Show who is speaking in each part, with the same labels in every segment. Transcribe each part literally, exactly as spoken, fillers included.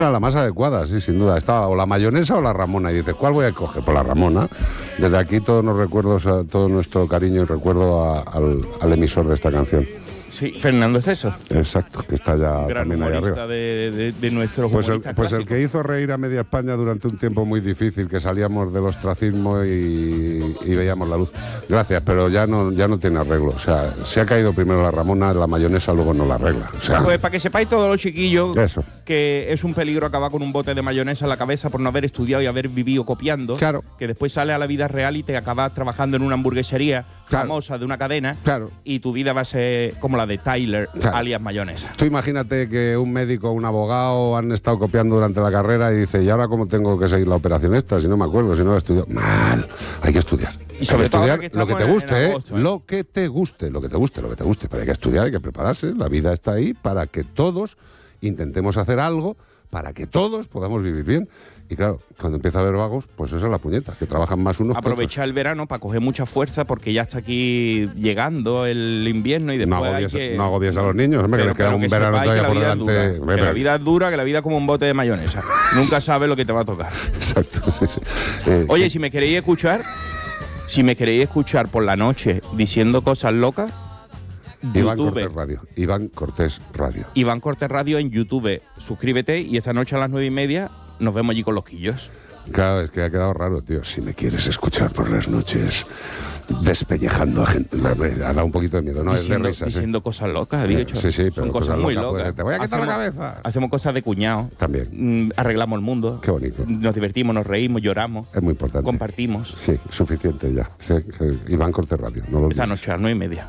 Speaker 1: Era la más adecuada, sí, sin duda. Estaba o la mayonesa o la Ramona. Y dices, ¿cuál voy a coger? Pues la Ramona. Desde aquí todos los recuerdos, todo nuestro cariño y recuerdo a, al, al emisor de esta canción.
Speaker 2: Sí, Fernando Ceso.
Speaker 1: Exacto, que está ya
Speaker 2: gran
Speaker 1: también ahí arriba.
Speaker 2: De, de, de nuestro
Speaker 1: pues el, pues el que hizo reír a media España durante un tiempo muy difícil, que salíamos del ostracismo y, y veíamos la luz. Gracias, pero ya no, ya no tiene arreglo. O sea, se ha caído primero la Ramona, la mayonesa luego no la arregla. O sea,
Speaker 2: pues para que sepáis todos los chiquillos
Speaker 1: eso.
Speaker 2: Que es un peligro acabar con un bote de mayonesa en la cabeza por no haber estudiado y haber vivido copiando.
Speaker 1: Claro.
Speaker 2: Que después sales a la vida real y te acabas trabajando en una hamburguesería claro. famosa de una cadena.
Speaker 1: Claro.
Speaker 2: Y tu vida va a ser como la de Tyler, claro. alias mayonesa.
Speaker 1: Tú imagínate que un médico o un abogado han estado copiando durante la carrera y dice, ¿y ahora cómo tengo que seguir la operación esta? Si no me acuerdo, si no la estudio. Mal, hay que estudiar.
Speaker 2: Y sobre todo
Speaker 1: estudiar
Speaker 2: que
Speaker 1: lo que te guste,
Speaker 2: agosto,
Speaker 1: ¿eh? ¿eh? Lo que te guste, lo que te guste, lo que te guste. Pero hay que estudiar, hay que prepararse. La vida está ahí para que todos intentemos hacer algo para que todos podamos vivir bien. Y claro, cuando empieza a haber vagos, pues eso es la puñeta, que trabajan más unos
Speaker 2: Aprovechar el verano para coger mucha fuerza porque ya está aquí llegando el invierno y después
Speaker 1: no agobies,
Speaker 2: hay que...
Speaker 1: No agobies a los niños, hombre,
Speaker 2: pero,
Speaker 1: que les queda un
Speaker 2: que
Speaker 1: verano todavía por delante.
Speaker 2: Dura, que la vida es dura, que la vida es como un bote de mayonesa. Nunca sabes lo que te va a tocar.
Speaker 1: Exacto. Sí, sí. Eh,
Speaker 2: Oye, si me queréis escuchar, si me queréis escuchar por la noche diciendo cosas locas,
Speaker 1: Iván
Speaker 2: YouTube.
Speaker 1: Cortés Radio. Iván Cortés Radio.
Speaker 2: Iván Cortés Radio en YouTube. Suscríbete y esta noche a las nueve y media nos vemos allí con los quillos.
Speaker 1: Claro, es que ha quedado raro, tío. Si me quieres escuchar por las noches despellejando a gente, ha dado un poquito de miedo, ¿no?
Speaker 2: Diciendo,
Speaker 1: es de risas,
Speaker 2: diciendo
Speaker 1: ¿eh?
Speaker 2: cosas locas, he dicho.
Speaker 1: Sí, sí, pero
Speaker 2: son cosas, cosas muy
Speaker 1: locas.
Speaker 2: locas.
Speaker 1: Pues, te voy a quitar
Speaker 2: hacemos,
Speaker 1: la cabeza.
Speaker 2: Hacemos cosas de cuñado.
Speaker 1: También.
Speaker 2: Mm, arreglamos el mundo.
Speaker 1: Qué bonito.
Speaker 2: Nos divertimos, nos reímos, lloramos.
Speaker 1: Es muy importante.
Speaker 2: Compartimos.
Speaker 1: Sí, suficiente ya. Sí, sí. Iván Cortés Radio. No lo
Speaker 2: Esta noche a las nueve y media.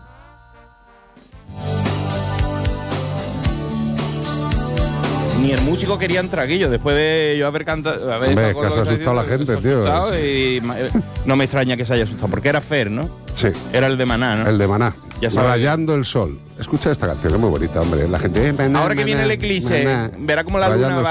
Speaker 2: Ni el músico quería entrar, Guillo, después de yo haber cantado... Haber
Speaker 1: Hombre, es que has asustado a la gente, tío.
Speaker 2: Y no me extraña que se haya asustado, porque era Fer, ¿no?
Speaker 1: Sí.
Speaker 2: Era el de Maná, ¿no?
Speaker 1: El de Maná.
Speaker 2: Ya sabes.
Speaker 1: Rayando el sol. Escucha esta canción, es muy bonita, hombre. La gente...
Speaker 2: Maná, Ahora que viene el eclipse, verá como la luna va